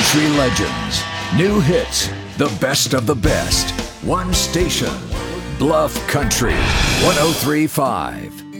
country legends, new hits, the best of the best. One station, Bluff Country 103.5.